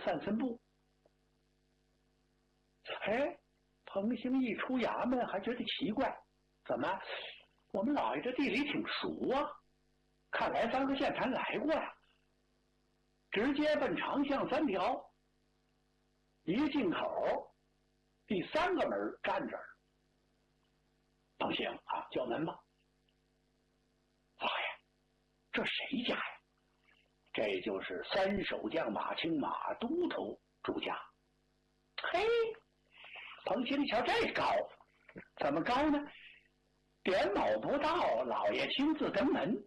散步。哎，彭兴一出衙门还觉得奇怪，怎么我们老爷这地理挺熟啊？看来三河县咱来过呀。直接奔长巷3条，一进口第3个门站这儿。彭兴啊，叫门吧。老爷，这谁家呀？这就是3守将马青马都头住家。嘿，彭兴一瞧这高，怎么高呢？点卯不到，老爷亲自登门。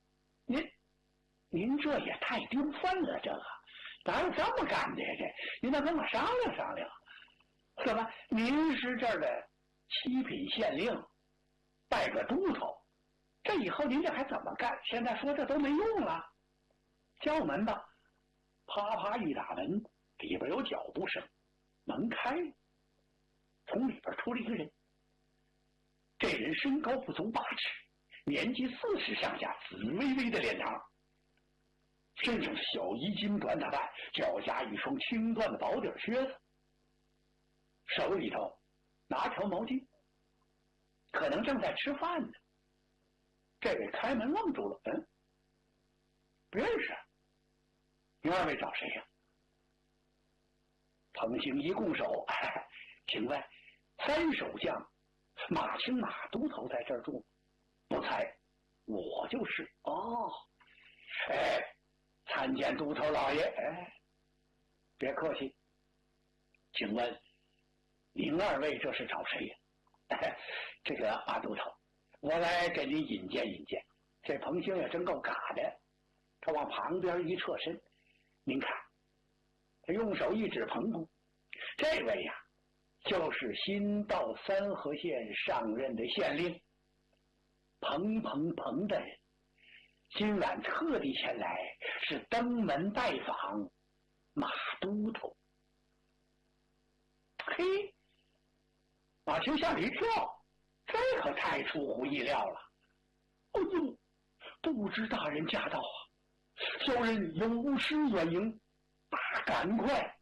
您这也太丢份了，这个哪有这么干的呀？这您得跟我商量商量。怎么您是这儿的7品县令，拜个都头，这以后您这还怎么干？现在说这都没用了。叫门吧，啪啪一打门，里边有脚步声，门开了，从里边出了一个人。这人身高不足8尺，年纪40上下，紫微微的脸庞，身上小衣襟短打扮，脚下一双青缎的薄底靴子，手里头拿条毛巾，可能正在吃饭呢。这位开门愣住了，不认识。您2位找谁呀？彭兴一拱手，请问3守将马青马都头在这儿住？不才，我就是。哦，参见都头老爷。别客气。请问您2位这是找谁呀？这个马都头，我来给您引荐引荐。这彭兴也真够嘎的，他往旁边一侧身，您看，他用手一指彭公，这位呀，就是新到三河县上任的县令彭的人，今晚特地前来，是登门拜访马都头。嘿，马青吓了一跳，这可太出乎意料了。哎呦，不知大人驾到啊，小人有失远迎，大赶快。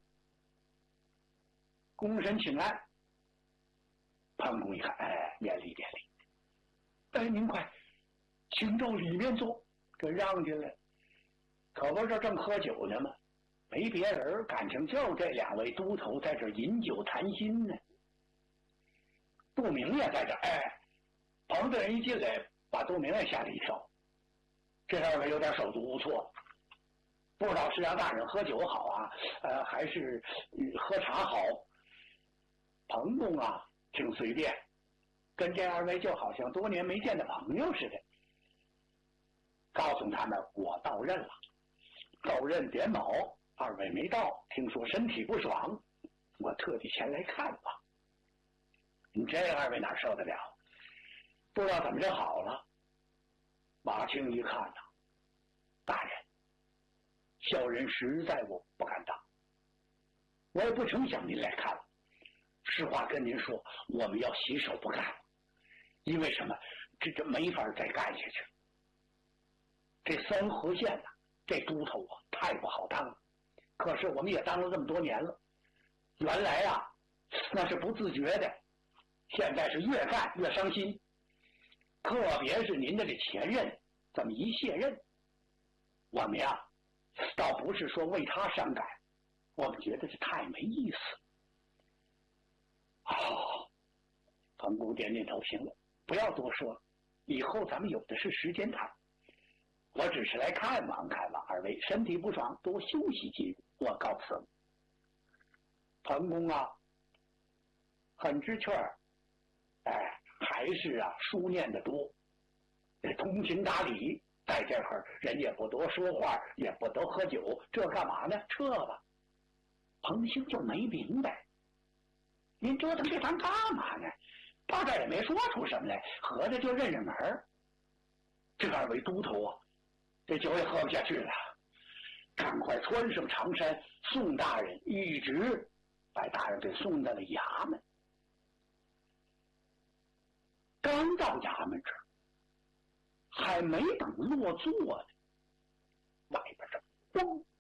躬身请安。彭公一看，免礼免礼。您快请到里面坐。这让进来，可不是这正喝酒呢吗？没别人，感情就这2位都头在这饮酒谈心呢。杜明也在这。彭大人一进来，把杜明也吓了一跳。这2位有点手足无措，不知道是让大人喝酒好啊，还是喝茶好。彭公啊，挺随便，跟这2位就好像多年没见的朋友似的。告诉他们我到任了，到任点卯，2位没到，听说身体不爽，我特地前来看吧。你这2位哪受得了？不知道怎么就好了。马青一看呐，大人，小人实在我不敢当，我也不成想您来看了。实话跟您说，我们要洗手不干了，因为什么？这没法再干下去。这三河县呐，这都头啊，太不好当了。可是我们也当了这么多年了，原来啊，那是不自觉的，现在是越干越伤心。特别是您的这前任这么一卸任，我们呀，倒不是说为他伤感，我们觉得这太没意思。彭公点点头，行了，不要多说了，以后咱们有的是时间谈。我只是来看望看望2位，身体不爽，多休息几日，我告辞了。彭公啊，很知趣儿，还是啊书念的多，通情达理，在这会儿人也不多说话，也不多喝酒，这干嘛呢？撤吧。彭兴就没明白，您折腾这趟干嘛呢？大概也没说出什么来，合着就认认门儿。这2位都头啊，这酒也喝不下去了，赶快窜上长山，宋大人一直把大人给送到了衙门。刚到衙门这儿，还没等落座呢，外边这咣